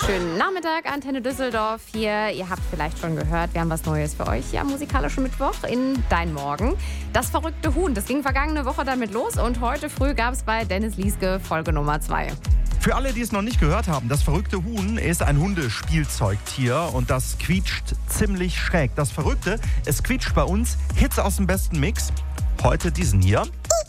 Schönen Nachmittag, Antenne Düsseldorf hier. Ihr habt vielleicht schon gehört, wir haben was Neues für euch hier am musikalischen Mittwoch in Dein Morgen. Das verrückte Huhn, das ging vergangene Woche damit los und heute früh gab es bei Dennis Lieske Folge Nummer 2. Für alle, die es noch nicht gehört haben, das verrückte Huhn ist ein Hundespielzeugtier und das quietscht ziemlich schräg. Das Verrückte, es quietscht bei uns Hits aus dem besten Mix. Heute diesen hier.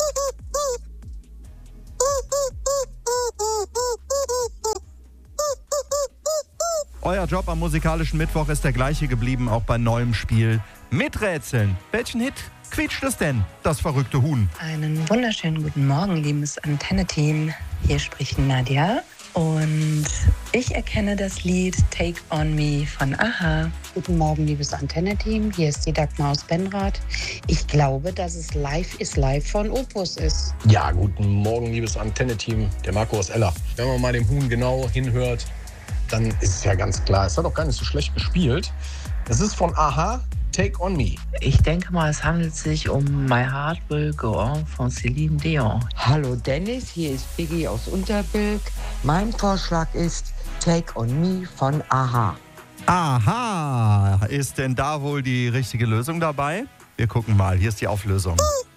Euer Job am musikalischen Mittwoch ist der gleiche geblieben, auch bei neuem Spiel. Miträtseln. Welchen Hit quietscht es denn, das verrückte Huhn? Einen wunderschönen guten Morgen, liebes Antenne-Team. Hier spricht Nadja und ich erkenne das Lied Take On Me von a-ha. Guten Morgen, liebes Antenne-Team. Hier ist die Dagmar aus Benrath. Ich glaube, dass es Live is Live von Opus ist. Ja, guten Morgen, liebes Antenne-Team. Der Marco aus Ella. Wenn man mal dem Huhn genau hinhört, dann ist es ja ganz klar. Es hat auch gar nicht so schlecht gespielt. Es ist von a-ha, Take On Me. Ich denke mal, es handelt sich um My Heart Will Go On von Celine Dion. Hallo Dennis, hier ist Biggie aus Unterbilk. Mein Vorschlag ist Take On Me von a-ha. Aha, ist denn da wohl die richtige Lösung dabei? Wir gucken mal, hier ist die Auflösung.